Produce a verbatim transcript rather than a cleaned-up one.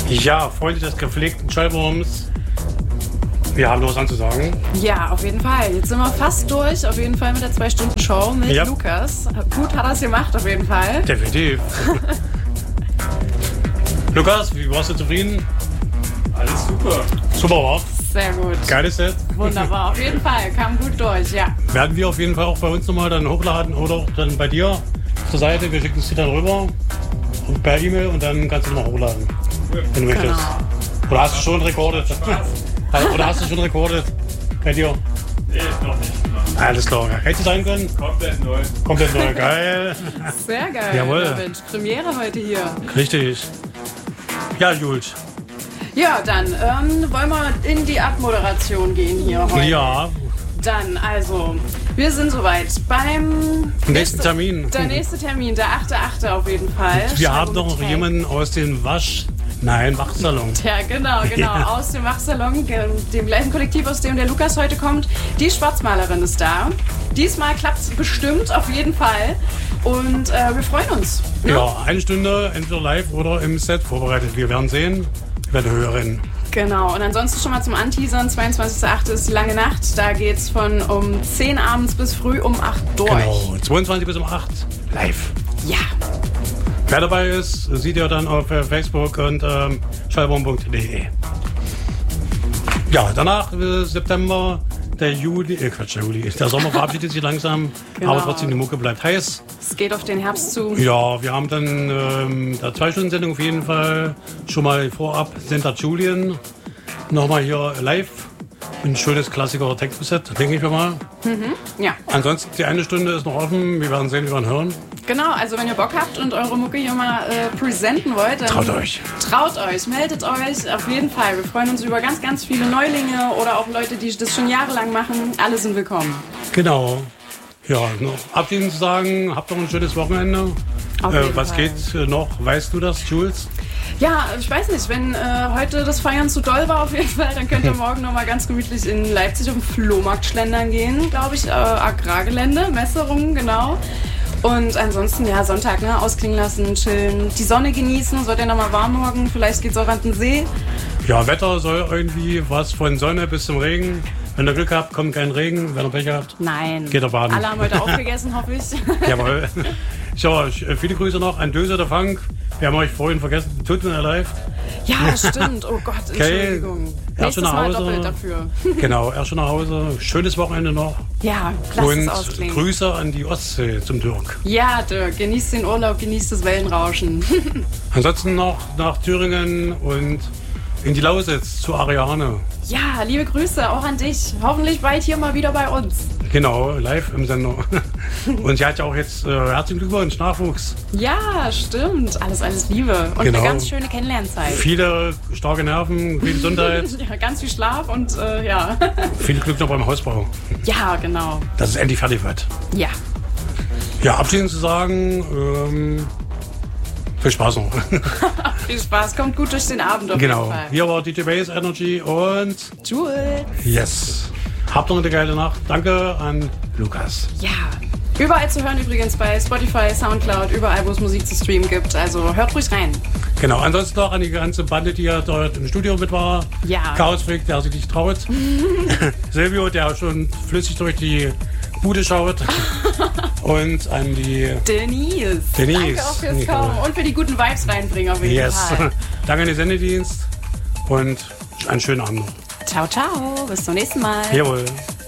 Ja, Freunde des gepflegten Schallwurms. Wir haben noch was anzusagen. Ja, auf jeden Fall. Jetzt sind wir fast durch, auf jeden Fall mit der zwei-Stunden-Show mit ja. Lukas. Gut hat er es gemacht, auf jeden Fall. Definitiv. Lukas, wie warst du zufrieden? Alles super. Super, war? Sehr gut. Geiles Set. Wunderbar, auf jeden Fall. Kam gut durch, ja. Werden wir auf jeden Fall auch bei uns nochmal dann hochladen oder auch dann bei dir auf der Seite. Wir schicken es dir dann rüber per E-Mail und dann kannst du nochmal hochladen, wenn du möchtest. Genau. Oder hast du schon rekordet? Oder hast du schon rekordet bei dir? Nee, noch nicht. Noch. Alles klar. Hätte sein können? Komplett neu. Komplett neu. Geil. Sehr geil. Jawohl. Ja, Mensch, Premiere heute hier. Richtig. Ja, Jules. Ja, dann ähm, wollen wir in die Abmoderation gehen hier heute. Ja. Dann, also, wir sind soweit beim nächsten nächste, Termin. Der nächste Termin, der achte achte auf jeden Fall. Wir haben noch jemanden aus dem Wasch... Nein, Wachsalon. Ja, genau, genau. Ja. Aus dem Wachsalon, dem gleichen Kollektiv, aus dem der Lukas heute kommt. Die Schwarzmalerin ist da. Diesmal klappt es bestimmt, auf jeden Fall. Und äh, wir freuen uns. Ja? ja, eine Stunde, entweder live oder im Set vorbereitet. Wir werden sehen, wir werden hören. Genau, und ansonsten schon mal zum Anteasern. zweiundzwanzigster achte ist die lange Nacht. Da geht es von um zehn abends bis früh um acht durch. Genau, zweiundzwanzig bis um acht live. Ja. Wer dabei ist, sieht ihr dann auf Facebook und ähm, schallwurm punkt de. Ja, danach äh, September, der Juli, äh Quatsch, der Juli, der Sommer verabschiedet sich langsam, genau. Aber trotzdem die Mucke bleibt heiß. Es geht auf den Herbst zu. Ja, wir haben dann ähm, der zwei-Stunden-Sendung auf jeden Fall schon mal vorab Senta Julian nochmal hier live. Ein schönes Klassiker-Techno-Set, denke ich mal. Mhm, ja. Ansonsten, die eine Stunde ist noch offen. Wir werden sehen, wir werden hören. Genau, also wenn ihr Bock habt und eure Mucke hier mal äh, präsenten wollt, dann traut euch. Traut euch, meldet euch, auf jeden Fall. Wir freuen uns über ganz, ganz viele Neulinge oder auch Leute, die das schon jahrelang machen. Alle sind willkommen. Genau. Ja, noch abschließend zu sagen, habt doch ein schönes Wochenende. Auf Äh, jeden was Fall. geht noch? Weißt du das, Jules? Ja, ich weiß nicht, wenn äh, heute das Feiern zu doll war auf jeden Fall, dann könnt ihr morgen noch mal ganz gemütlich in Leipzig auf den Flohmarkt schlendern gehen, glaube ich, äh, Agrargelände, Messerungen, genau. Und ansonsten, ja, Sonntag, ne, ausklingen lassen, chillen, die Sonne genießen, es wird ja noch mal warm morgen, vielleicht geht's auch an den See. Ja, Wetter soll irgendwie was von Sonne bis zum Regen. Wenn ihr Glück habt, kommt kein Regen. Wenn ihr Pech habt, Nein. geht ihr baden. Alle haben heute aufgegessen, hoffe ich. Jawohl. Ja, viele Grüße noch an Döse der Funk. Wir haben euch vorhin vergessen, tut mir leid. Ja, stimmt. Oh Gott, Entschuldigung. Okay. Er Nächstes schon nach Mal Hause. doppelt dafür. Genau, er schon nach Hause. Schönes Wochenende noch. Ja, lasst es Und ausklingen. Grüße an die Ostsee zum Dirk. Ja, Dirk, genießt den Urlaub, genießt das Wellenrauschen. Ansonsten noch nach Thüringen und in die Lausitz zu Ariane. Ja, liebe Grüße auch an dich. Hoffentlich bald hier mal wieder bei uns. Genau, live im Sender. Und sie hat ja auch jetzt äh, herzlichen Glückwunsch, Nachwuchs. Ja, stimmt. Alles, alles Liebe. Und Genau. eine ganz schöne Kennenlernzeit. Viele starke Nerven, viel Gesundheit. Ja, ganz viel Schlaf und äh, ja. Viel Glück noch beim Hausbau. Ja, genau. Dass es endlich fertig wird. Ja. Ja, abschließend zu sagen, ähm, viel Spaß noch. Viel Spaß. Kommt gut durch den Abend auf Genau. jeden Fall. Hier war D J Bass Energy und Jules. yes. Habt noch eine geile Nacht. Danke an Lukas. Ja. Überall zu hören übrigens bei Spotify, Soundcloud, überall, wo es Musik zu streamen gibt. Also hört ruhig rein. Genau, ansonsten noch an die ganze Bande, die ja dort im Studio mit war. Ja. Chaos Freak, der sich nicht traut. Silvio, der schon flüssig durch die Bude schaut. Und an die Denise. Denise. Danke auch fürs Kommen und für die guten Vibes reinbringen auf jeden Yes. Fall. Danke an den Sendedienst und einen schönen Abend. Ciao, ciao. Bis zum nächsten Mal. Jawohl.